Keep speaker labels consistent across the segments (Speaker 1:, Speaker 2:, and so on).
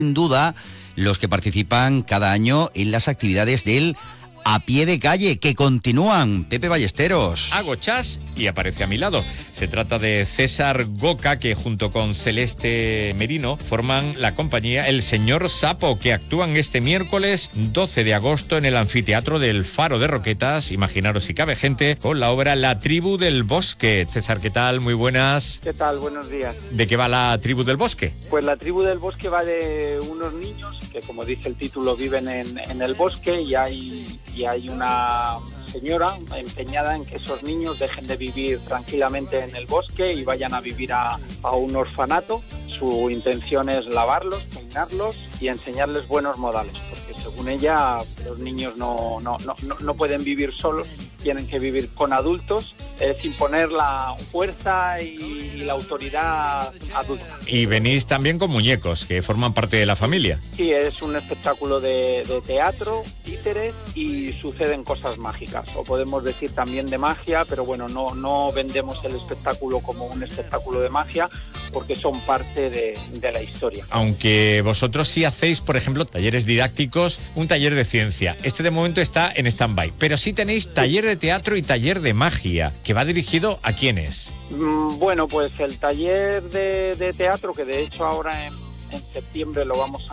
Speaker 1: sin duda los que participan cada año en las actividades del A Pie de Calle, que continúan. Pepe Ballesteros.
Speaker 2: Hago chas y aparece a mi lado. Se trata de César Goca, que junto con Celeste Merino forman la compañía El Señor Sapo, que actúan este miércoles 12 de agosto en el anfiteatro del Faro de Roquetas. Imaginaros si cabe gente, con la obra La Tribu del Bosque. César, ¿qué tal? Muy buenas.
Speaker 3: ¿Qué tal? Buenos días.
Speaker 2: ¿De qué va La Tribu del Bosque?
Speaker 3: Pues La Tribu del Bosque va de unos niños que, como dice el título, viven en el bosque y hay una señora empeñada en que esos niños dejen de vivir tranquilamente en el bosque y vayan a vivir a un orfanato. Su intención es lavarlos, peinarlos y enseñarles buenos modales, porque según ella los niños no pueden vivir solos, tienen que vivir con adultos, sin poner la fuerza y la autoridad adulta.
Speaker 2: Y venís también con muñecos, que forman parte de la familia.
Speaker 3: Sí, es un espectáculo de teatro, títeres, y suceden cosas mágicas, o podemos decir también de magia, pero bueno, no vendemos el espectáculo como un espectáculo de magia, porque son parte de la historia.
Speaker 2: Aunque vosotros sí hacéis, por ejemplo, talleres didácticos, un taller de ciencia. Este de momento está en stand-by, pero sí tenéis taller de teatro y taller de magia, que va dirigido ¿a quiénes?
Speaker 3: Bueno, pues el taller de teatro, que de hecho ahora en septiembre lo vamos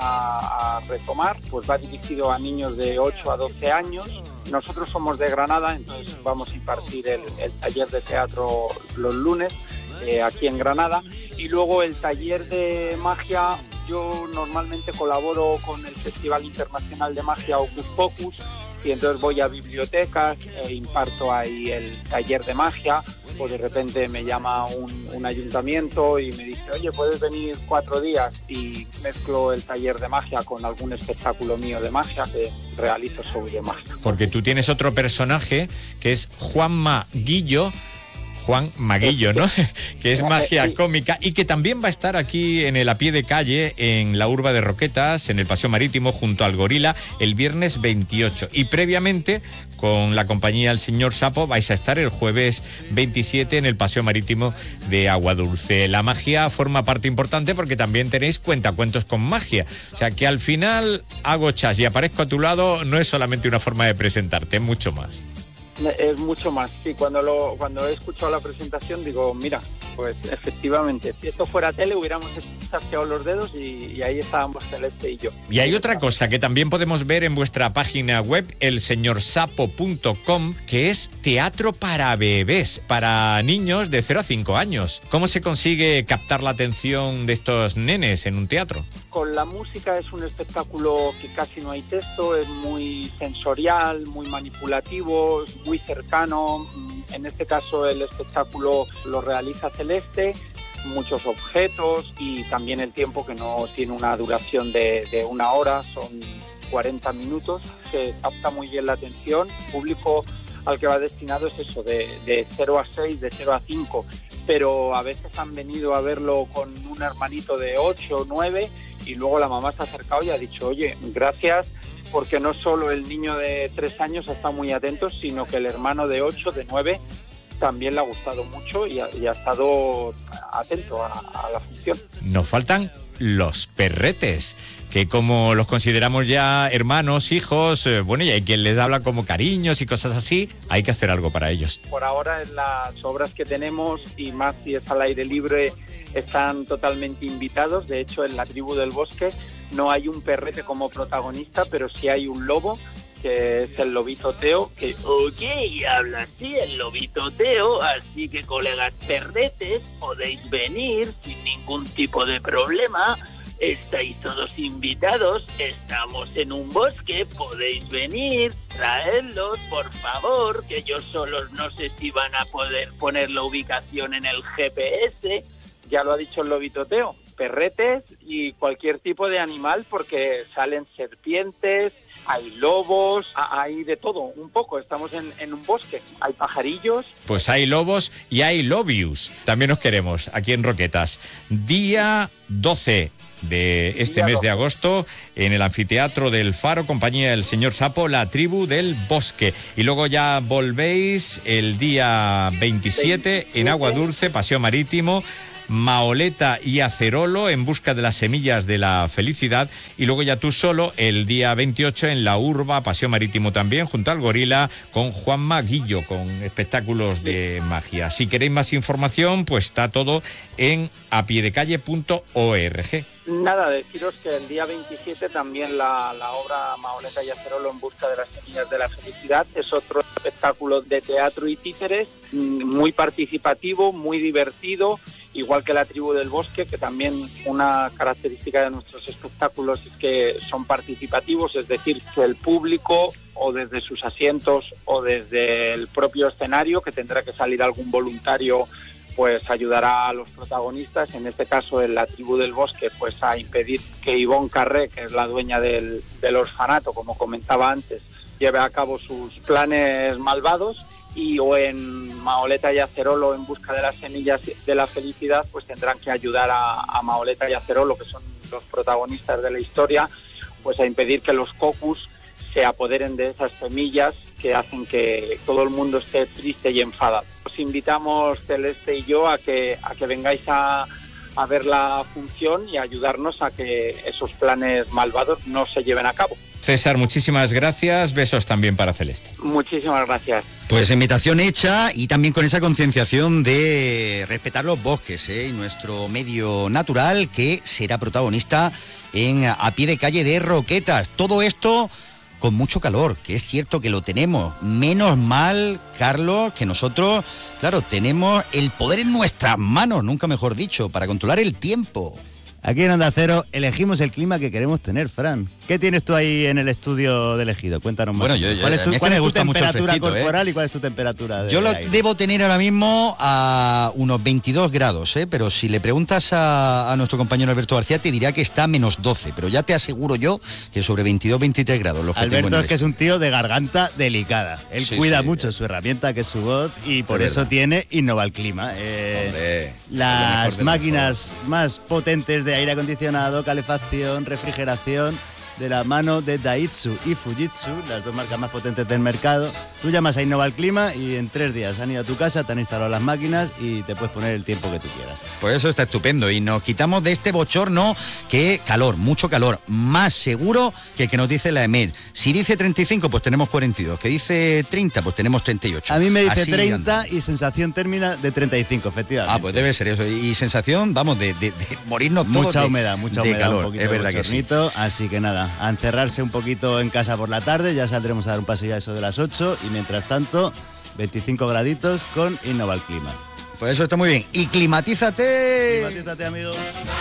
Speaker 3: a retomar, pues va dirigido a niños de 8 a 12 años. Nosotros somos de Granada, entonces vamos a impartir el taller de teatro los lunes aquí en Granada. Y luego el taller de magia, yo normalmente colaboro con el Festival Internacional de Magia Hocus Pocus, y entonces voy a bibliotecas e imparto ahí el taller de magia, o de repente me llama un ayuntamiento y me dice, oye, ¿puedes venir 4 días? Y mezclo el taller de magia con algún espectáculo mío de magia que realizo sobre magia.
Speaker 2: Porque tú tienes otro personaje que es Juan Maguillo, ¿no? Que es magia cómica y que también va a estar aquí en el A Pie de Calle, en la Urba de Roquetas, en el Paseo Marítimo, junto al Gorila, el viernes 28. Y previamente, con la compañía El Señor Sapo, vais a estar el jueves 27 en el Paseo Marítimo de Aguadulce. La magia forma parte importante porque también tenéis cuentacuentos con magia. O sea que al final hago chas y aparezco a tu lado, no es solamente una forma de presentarte, es mucho más.
Speaker 3: Es mucho más, sí. Cuando he escuchado la presentación digo, mira, pues efectivamente, si esto fuera tele hubiéramos chasqueado los dedos y ahí estábamos Celeste y yo.
Speaker 2: Y hay otra cosa que también podemos ver en vuestra página web, elseñorsapo.com, que es teatro para bebés, para niños de 0 a 5 años. ¿Cómo se consigue captar la atención de estos nenes en un teatro?
Speaker 3: Con la música es un espectáculo que casi no hay texto, es muy sensorial, muy manipulativo, es muy cercano. En este caso el espectáculo lo realiza Celeste, muchos objetos y también el tiempo, que no tiene una duración de 1 hora, son 40 minutos. Se capta muy bien la atención. El público al que va destinado es eso, de 0 a 6, de 0 a 5, pero a veces han venido a verlo con un hermanito de 8 o 9 y luego la mamá se ha acercado y ha dicho, oye, gracias, porque no solo el niño de 3 años está muy atento, sino que el hermano de 8, de 9, también le ha gustado mucho y ha estado atento a la función.
Speaker 2: Nos faltan los perretes, que como los consideramos ya hermanos, hijos, bueno, y hay quien les habla como cariños y cosas así, hay que hacer algo para ellos.
Speaker 3: Por ahora en las obras que tenemos, y más si es al aire libre, están totalmente invitados. De hecho, en La Tribu del Bosque no hay un perrete como protagonista, pero sí hay un lobo, que es el lobito Teo, que habla así el lobito Teo, así que colegas perretes, podéis venir sin ningún tipo de problema, estáis todos invitados, estamos en un bosque, podéis venir, traedlos, por favor, que yo solos no sé si van a poder poner la ubicación en el GPS. Ya lo ha dicho el lobito Teo, perretes y cualquier tipo de animal, porque salen serpientes, hay lobos, hay de todo, un poco. Estamos en un bosque, hay pajarillos.
Speaker 2: Pues hay lobos y hay lobius. También os queremos aquí en Roquetas. Día 12 de este mes de agosto en el Anfiteatro del Faro, compañía del Señor Sapo, La Tribu del Bosque. Y luego ya volvéis el día 27 en Agua Dulce, Paseo Marítimo, Maoleta y Acerolo, En busca de las semillas de la felicidad, y luego ya tú solo el día 28 en La Urba, Paseo Marítimo también, junto al Gorila, con Juanma Guillo, con espectáculos de magia. Si queréis más información, pues está todo en apiedecalle.org.
Speaker 3: Nada, deciros que el día 27 también la obra Maoleta y Acerolo, En busca de las semillas de la felicidad, es otro espectáculo de teatro y títeres, muy participativo, muy divertido, igual que La Tribu del Bosque, que también una característica de nuestros espectáculos es que son participativos, es decir, que el público, o desde sus asientos o desde el propio escenario, que tendrá que salir algún voluntario, pues ayudará a los protagonistas, en este caso en La Tribu del Bosque, pues a impedir que Ivonne Carré, que es la dueña del orfanato, como comentaba antes, lleve a cabo sus planes malvados, o en Maoleta y Acerolo, En busca de las semillas de la felicidad, pues tendrán que ayudar a Maoleta y Acerolo, que son los protagonistas de la historia, pues a impedir que los cocus se apoderen de esas semillas que hacen que todo el mundo esté triste y enfadado. Os invitamos, Celeste y yo, a que vengáis a ver la función y a ayudarnos a que esos planes malvados no se lleven a cabo.
Speaker 2: César, muchísimas gracias. Besos también para Celeste.
Speaker 3: Muchísimas gracias.
Speaker 1: Pues invitación hecha, y también con esa concienciación de respetar los bosques y nuestro medio natural, que será protagonista en A Pie de Calle de Roquetas. Todo esto con mucho calor, que es cierto que lo tenemos. Menos mal, Carlos, que nosotros, claro, tenemos el poder en nuestras manos, nunca mejor dicho, para controlar el tiempo.
Speaker 4: Aquí en Onda Cero elegimos el clima que queremos tener, Fran. ¿Qué tienes tú ahí en el estudio de elegido? Cuéntanos más.
Speaker 1: Bueno,
Speaker 4: ¿Cuál es tu temperatura
Speaker 1: fresquito,
Speaker 4: corporal y cuál es tu temperatura de
Speaker 1: Yo lo
Speaker 4: aire?
Speaker 1: debo tener ahora mismo a unos 22 grados, pero si le preguntas a nuestro compañero Alberto García, te dirá que está a menos 12, pero ya te aseguro yo que sobre 22, 23 grados. Los que
Speaker 4: Alberto
Speaker 1: tengo
Speaker 4: es que es un tío de garganta delicada. Él cuida mucho su herramienta, que es su voz, y por eso tiene Innoval Clima. Las máquinas más potentes de aire acondicionado, calefacción, refrigeración, de la mano de Daitsu y Fujitsu, las dos marcas más potentes del mercado. Tú llamas a Innoval Clima y en 3 días han ido a tu casa, te han instalado las máquinas y te puedes poner el tiempo que tú quieras.
Speaker 1: Pues eso está estupendo, y nos quitamos de este bochorno, que calor, mucho calor, más seguro que el que nos dice la EMED. Si dice 35, pues tenemos 42, que dice 30, pues tenemos 38.
Speaker 4: A mí me dice
Speaker 1: así
Speaker 4: 30
Speaker 1: anda.
Speaker 4: y sensación térmica de 35, efectivamente.
Speaker 1: Ah, pues debe ser eso, y sensación, vamos, de morirnos todos
Speaker 4: mucha
Speaker 1: de
Speaker 4: humedad,
Speaker 1: de calor,
Speaker 4: un poquito
Speaker 1: es
Speaker 4: de
Speaker 1: verdad que sí.
Speaker 4: bochornito, así que nada, a encerrarse un poquito en casa por la tarde, ya saldremos a dar un paseo a eso de las 8, y mientras tanto, 25 graditos con Innoval Clima.
Speaker 1: Pues eso está muy bien. Y climatízate.
Speaker 4: Climatízate, amigo.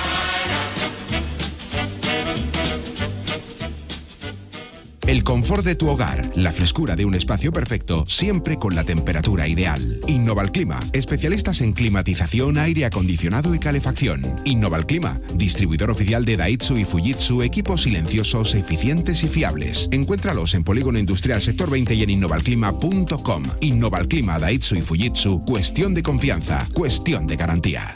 Speaker 5: El confort de tu hogar, la frescura de un espacio perfecto, siempre con la temperatura ideal. Innoval Clima, especialistas en climatización, aire acondicionado y calefacción. Innoval Clima, distribuidor oficial de Daitsu y Fujitsu, equipos silenciosos, eficientes y fiables. Encuéntralos en Polígono Industrial Sector 20 y en innovalclima.com. Innoval Clima, Daitsu y Fujitsu, cuestión de confianza, cuestión de garantía.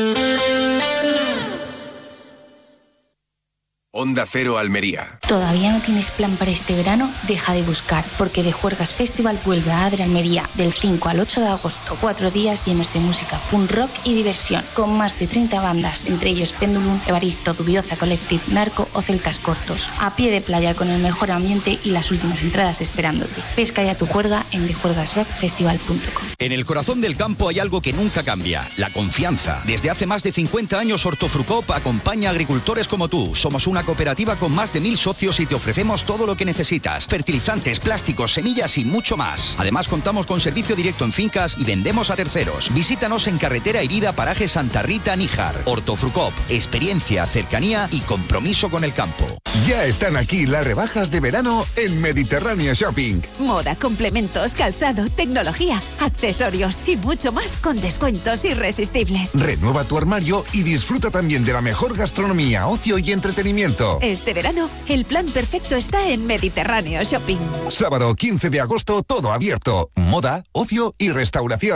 Speaker 6: Onda Cero Almería.
Speaker 7: ¿Todavía no tienes plan para este verano? Deja de buscar, porque The Juergas Festival vuelve a Adre Almería del 5 al 8 de agosto. 4 días llenos de música, punk rock y diversión, con más de 30 bandas, entre ellos Pendulum, Evaristo, Dubioza Collective, Narco o Celtas Cortos. A pie de playa, con el mejor ambiente y las últimas entradas esperándote. Pesca ya tu juerga en thejuergasrockfestival.com.
Speaker 8: En el corazón del campo hay algo que nunca cambia: la confianza. Desde hace más de 50 años Hortofrucop acompaña a agricultores como tú. Somos una cooperativa con más de 1000 socios y te ofrecemos todo lo que necesitas: fertilizantes, plásticos, semillas y mucho más. Además, contamos con servicio directo en fincas y vendemos a terceros. Visítanos en Carretera Herida, paraje Santa Rita, Níjar. Hortofrucop, experiencia, cercanía y compromiso con el campo.
Speaker 6: Ya están aquí las rebajas de verano en Mediterráneo Shopping.
Speaker 9: Moda, complementos, calzado, tecnología, accesorios y mucho más con descuentos irresistibles.
Speaker 6: Renueva tu armario y disfruta también de la mejor gastronomía, ocio y entretenimiento.
Speaker 9: Este verano, el plan perfecto está en Mediterráneo Shopping.
Speaker 6: Sábado 15 de agosto, todo abierto. Moda, ocio y restauración.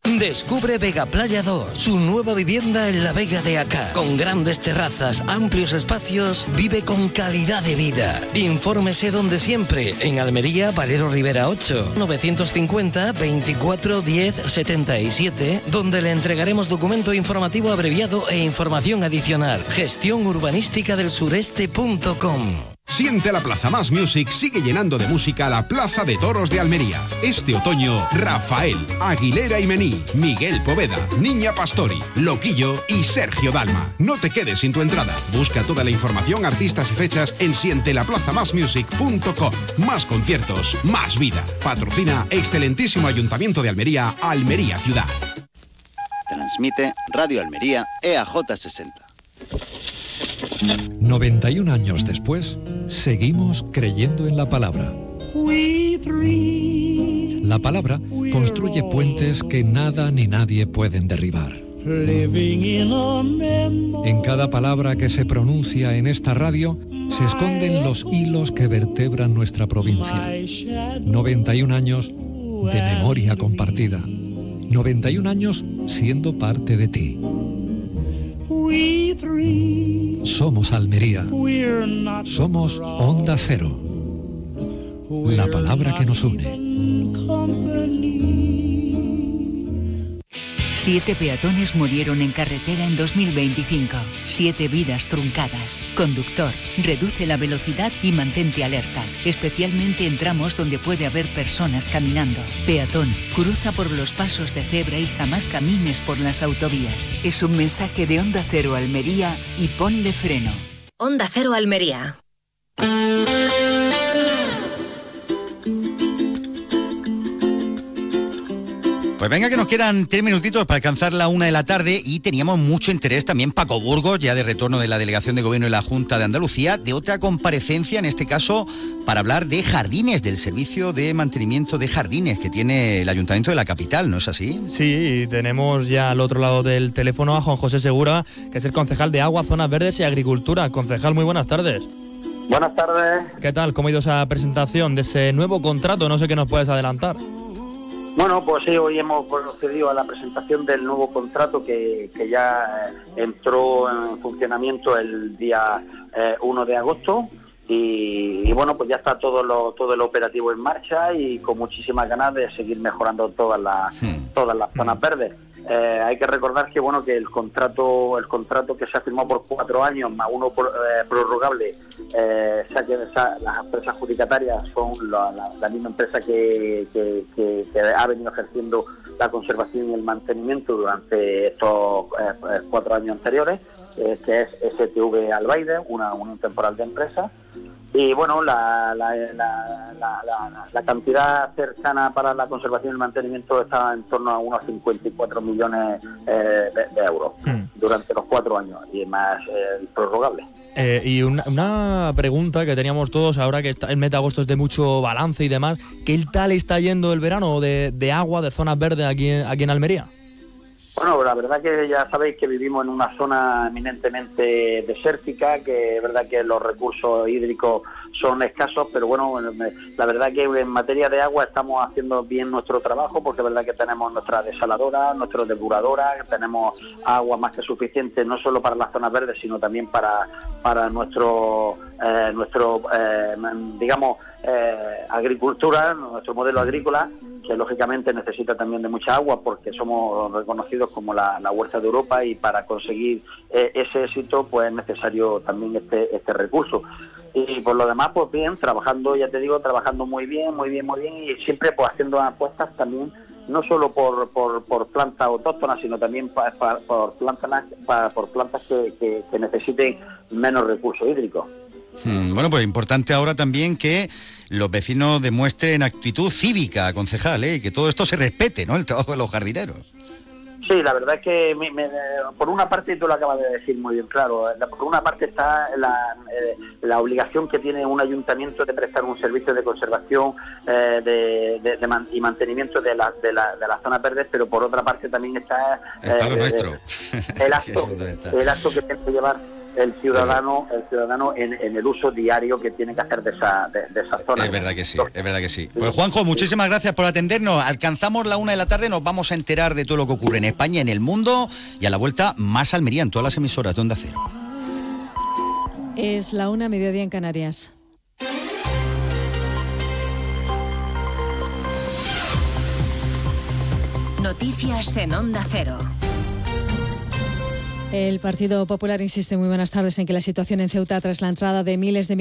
Speaker 10: Descubre Vega Playa 2, su nueva vivienda en la Vega de Acá. Con grandes terrazas, amplios espacios, vive con calidad de vida. Infórmese donde siempre, en Almería, Valero Rivera 8, 950 24 10 77, donde le entregaremos documento informativo abreviado e información adicional. Gestión urbanística del sureste.com.
Speaker 5: Siente la Plaza Más Music sigue llenando de música la Plaza de Toros de Almería. Este otoño, Rafael, Aguilera y Mení, Miguel Poveda, Niña Pastori, Loquillo y Sergio Dalma. No te quedes sin tu entrada. Busca toda la información, artistas y fechas en sientelaplazamasmusic.com. Más conciertos, más vida. Patrocina excelentísimo Ayuntamiento de Almería, Almería Ciudad.
Speaker 4: Transmite Radio Almería EAJ 60.
Speaker 11: 91 años después, seguimos creyendo en la palabra. La palabra construye puentes que nada ni nadie pueden derribar. En cada palabra que se pronuncia en esta radio se esconden los hilos que vertebran nuestra provincia. 91 años de memoria compartida. 91 años siendo parte de ti. Somos Almería. Somos Onda Cero. La palabra que nos une.
Speaker 12: 7 peatones murieron en carretera en 2025. 7 vidas truncadas. Conductor, reduce la velocidad y mantente alerta, especialmente en tramos donde puede haber personas caminando. Peatón, cruza por los pasos de cebra y jamás camines por las autovías. Es un mensaje de Onda Cero Almería y ponle freno.
Speaker 13: Onda Cero Almería.
Speaker 1: Pues venga, que nos quedan 3 minutitos para alcanzar la 1 de la tarde y teníamos mucho interés también, Paco Burgos, ya de retorno de la Delegación de Gobierno de la Junta de Andalucía, de otra comparecencia, en este caso, para hablar de jardines, del servicio de mantenimiento de jardines que tiene el Ayuntamiento de la capital, ¿no es así?
Speaker 14: Sí, tenemos ya al otro lado del teléfono a Juan José Segura, que es el concejal de Agua, Zonas Verdes y Agricultura. Concejal, muy buenas tardes.
Speaker 15: Buenas tardes.
Speaker 14: ¿Qué tal? ¿Cómo ha ido esa presentación de ese nuevo contrato? No sé qué nos puedes adelantar.
Speaker 15: Bueno, pues sí, hoy hemos procedido a la presentación del nuevo contrato que ya entró en funcionamiento el día 1 de agosto y bueno, pues ya está todo el operativo en marcha y con muchísimas ganas de seguir mejorando todas las zonas verdes. Hay que recordar que bueno, que el contrato que se ha firmado por 4 años más uno prorrogable, las empresas adjudicatarias son la misma empresa que ha venido ejerciendo la conservación y el mantenimiento durante estos 4 años anteriores, que es STV Albaide, una unión temporal de empresas. Y bueno, la cantidad cercana para la conservación y el mantenimiento está en torno a unos 54 millones de euros durante los 4 años y más prorrogable.
Speaker 14: Y una pregunta que teníamos todos ahora que el mes de agosto es de mucho balance y demás, ¿qué tal está yendo el verano de agua, de zonas verdes aquí en Almería?
Speaker 15: Bueno, la verdad que ya sabéis que vivimos en una zona eminentemente desértica, que es verdad que los recursos hídricos son escasos, pero bueno, la verdad que en materia de agua estamos haciendo bien nuestro trabajo, porque es verdad que tenemos nuestra desaladora, nuestra depuradora, tenemos agua más que suficiente, no solo para las zonas verdes, sino también para nuestro agricultura, nuestro modelo agrícola, que lógicamente necesita también de mucha agua porque somos reconocidos como la huerta de Europa y para conseguir ese éxito pues es necesario también este recurso. Y por lo demás, pues bien, trabajando muy bien y siempre pues haciendo apuestas también no solo por plantas autóctonas, sino también por plantas que necesiten menos recursos hídricos.
Speaker 1: Bueno, pues importante ahora también que los vecinos demuestren actitud cívica, concejal, y que todo esto se respete, ¿no? El trabajo de los jardineros.
Speaker 15: Sí, la verdad es que por una parte, tú lo acabas de decir muy bien, claro, por una parte está la obligación que tiene un ayuntamiento de prestar un servicio de conservación y mantenimiento de las zonas verdes, pero por otra parte también está
Speaker 1: lo nuestro.
Speaker 15: el acto que tiene que llevar el ciudadano en el uso diario que tiene que hacer de esa zona.
Speaker 1: Es verdad que sí. Pues Juanjo, muchísimas gracias por atendernos. Alcanzamos la 1 de la tarde, nos vamos a enterar de todo lo que ocurre en España, en el mundo, y a la vuelta más Almería en todas las emisoras de Onda Cero.
Speaker 16: Es la 1, mediodía en Canarias.
Speaker 13: Noticias en Onda Cero.
Speaker 16: El Partido Popular insiste, muy buenas tardes, en que la situación en Ceuta tras la entrada de miles de